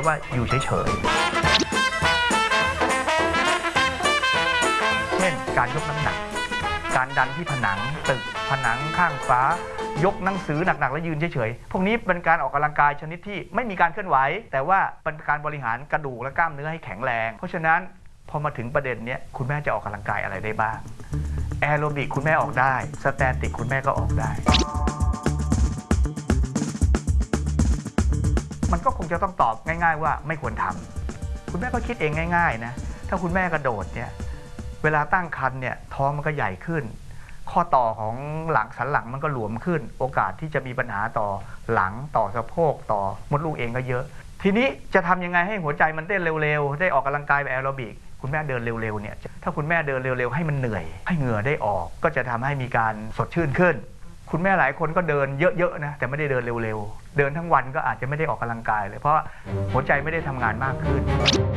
ไปว่าอยู่เฉยๆเช่นการยกน้ำหนักการดันที่ผนังตึกผนังข้างฝายกหนังสือหนักๆแล้วยืนเฉยๆพวกนี้เป็นการออกกำลังกายชนิดที่ไม่มีการเคลื่อนไหวแต่ว่าเป็นการบริหารกระดูกและกล้ามเนื้อให้แข็งแรงเพราะฉะนั้นพอมาถึงประเด็นนี้คุณแม่จะออกกำลังกายอะไรได้บ้างแอโรบิกคุณแม่ออกได้สแตติกคุณแม่ก็ออกได้มันก็คงจะต้องตอบง่ายๆว่าไม่ควรทำคุณแม่ก็คิดเองง่ายๆนะถ้าคุณแม่กระโดดเนี่ยเวลาตั้งครรภ์เนี่ยท้องมันก็ใหญ่ขึ้นข้อต่อของหลังสันหลังมันก็หลวมขึ้นโอกาสที่จะมีปัญหาต่อหลังต่อสะโพกต่อมดลูกเองก็เยอะทีนี้จะทำยังไงให้หัวใจมันเต้นเร็วๆได้ออกกำลังกายแบบแอโรบิกคุณแม่เดินเร็วๆเนี่ยถ้าคุณแม่เดินเร็วๆให้มันเหนื่อยให้เหงื่อได้ออกก็จะทำให้มีการสดชื่นขึ้นคุณแม่หลายคนก็เดินเยอะๆนะแต่ไม่ได้เดินเร็วๆเดินทั้งวันก็อาจจะไม่ได้ออกกำลังกายเลยเพราะหัวใจไม่ได้ทำงานมากขึ้น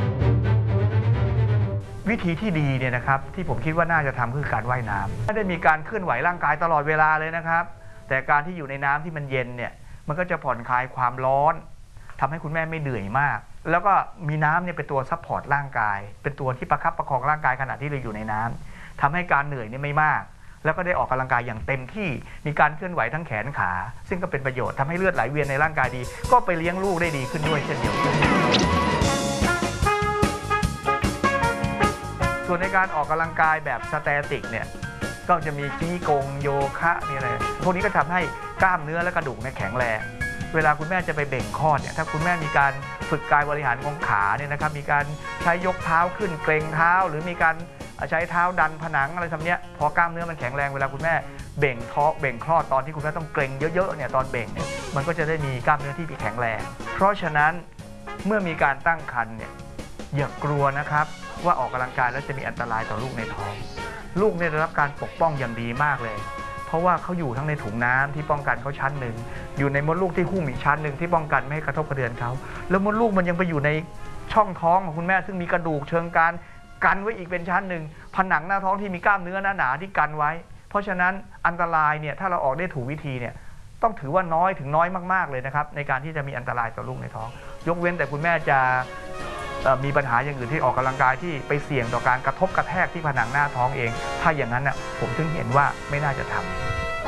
วิธีที่ดีเนี่ยนะครับที่ผมคิดว่าน่าจะทำคือการว่ายน้ำไม่ได้มีการเคลื่อนไหวร่างกายตลอดเวลาเลยนะครับแต่การที่อยู่ในน้ำที่มันเย็นเนี่ยมันก็จะผ่อนคลายความร้อนทำให้คุณแม่ไม่เหนื่อยมากแล้วก็มีน้ำเนี่ยเป็นตัวซัพพอร์ตร่างกายเป็นตัวที่ประคับประคองร่างกายขณะที่เราอยู่ในน้ำทำให้การเหนื่อยเนี่ยไม่มากแล้วก็ได้ออกกำลังกายอย่างเต็มที่มีการเคลื่อนไหวทั้งแขนขาซึ่งก็เป็นประโยชน์ทำให้เลือดไหลเวียนในร่างกายดีก็ไปเลี้ยงลูกได้ดีขึ้นด้วยเช่นเดียวกันส่วนในการออกกำลังกายแบบสแตติกเนี่ยก็จะมีจี้กงโยคะมีอะไรพวกนี้ก็ทำให้กล้ามเนื้อและกระดูกเนี่ยแข็งแรงเวลาคุณแม่จะไปเบ่งคลอดเนี่ยถ้าคุณแม่มีการฝึกกายบริหารของขาเนี่ยนะครับมีการใช้ยกเท้าขึ้นเกรงเท้าหรือมีการใช้เท้าดันผนังอะไรทำเนี้ยพอกล้ามเนื้อมันแข็งแรงเวลาคุณแม่เบ่งท้องเบ่งคลอดตอนที่คุณแม่ต้องเกรงเยอะๆเนี่ยตอนเบ่งเนี่ยมันก็จะได้มีกล้ามเนื้อที่แข็งแรงเพราะฉะนั้นเมื่อมีการตั้งครรภ์เนี่ยอย่ากลัวนะครับว่าออกกำลังกายแล้วจะมีอันตรายต่อลูกในท้องลูกได้รับการปกป้องอย่างดีมากเลยเพราะว่าเขาอยู่ทั้งในถุงน้ำที่ป้องกันเขาชั้นหนึ่งอยู่ในมดลูกที่หุ้มอีกชั้นหนึ่งที่ป้องกันไม่ให้กระทบกระเทือนเขาแล้วมดลูกมันยังไปอยู่ในช่องท้องของคุณแม่ซึ่งมีกระดูกเชิงกรานกันไว้อีกเป็นชั้นหนึ่งผนังหน้าท้องที่มีกล้ามเนื้อหนาๆที่กันไว้เพราะฉะนั้นอันตรายเนี่ยถ้าเราออกได้ถูกวิธีเนี่ยต้องถือว่าน้อยถึงน้อยมากๆเลยนะครับในการที่จะมีอันตรายต่อลูกในท้องยกเว้นแต่คุณแม่จะมีปัญหาอย่างอื่นที่ออกกำลังกายที่ไปเสี่ยงต่อการกระทบกระแทกที่ผนังหน้าท้องเองถ้าอย่างนั้นผมถึงเห็นว่าไม่น่าจะทำ